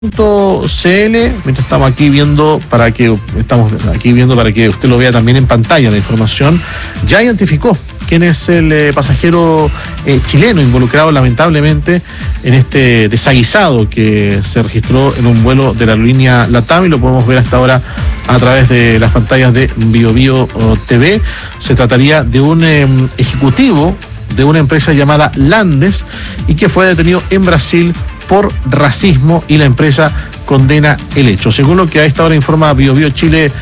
mientras estamos aquí viendo para que usted lo vea también en pantalla la información, ya identificó quién es el pasajero chileno involucrado lamentablemente en este desaguisado que se registró en un vuelo de la aerolínea LATAM, y lo podemos ver hasta ahora a través de las pantallas de BioBio TV. Se trataría de un ejecutivo de una empresa llamada Landes y que fue detenido en Brasil por racismo, y la empresa condena el hecho. Según lo que a esta hora informa biobiochile.cl,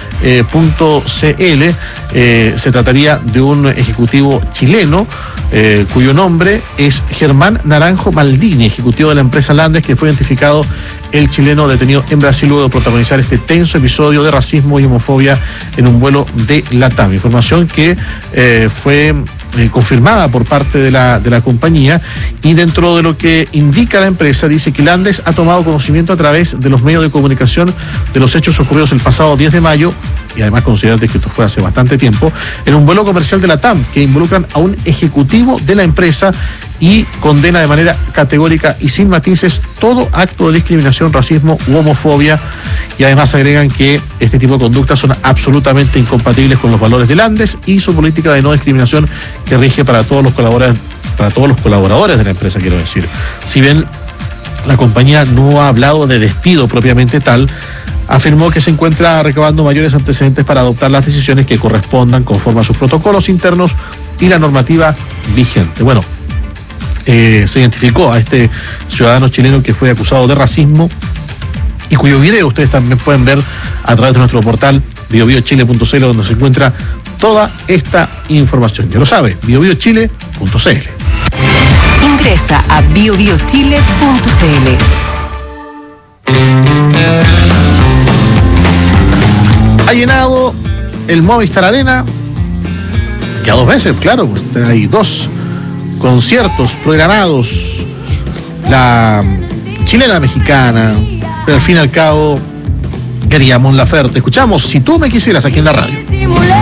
se trataría de un ejecutivo chileno cuyo nombre es Germán Naranjo Maldini, ejecutivo de la empresa Landes, que fue identificado el chileno detenido en Brasil luego de protagonizar este tenso episodio de racismo y homofobia en un vuelo de LATAM. Información que fue confirmada por parte de la compañía, y dentro de lo que indica la empresa dice que Landes ha tomado conocimiento a través de los medios de comunicación de los hechos ocurridos el pasado 10 de mayo, y además considerate que esto fue hace bastante tiempo, en un vuelo comercial de LATAM que involucran a un ejecutivo de la empresa, y condena de manera categórica y sin matices todo acto de discriminación, racismo u homofobia, y además agregan que este tipo de conductas son absolutamente incompatibles con los valores de Landes y su política de no discriminación que rige para todos los colaboradores de la empresa, quiero decir. Si bien la compañía no ha hablado de despido propiamente tal, afirmó que se encuentra recabando mayores antecedentes para adoptar las decisiones que correspondan conforme a sus protocolos internos y la normativa vigente. Bueno, se identificó a este ciudadano chileno que fue acusado de racismo y cuyo video ustedes también pueden ver a través de nuestro portal biobiochile.cl, donde se encuentra toda esta información. Ya lo sabe, biobiochile.cl. Ingresa a biobiochile.cl. Ha llenado el Movistar Arena, que a dos veces, claro, pues hay dos conciertos programados, la chilena mexicana, pero al fin y al cabo queríamos la Laferte. Escuchamos Si tú me quisieras aquí en la radio.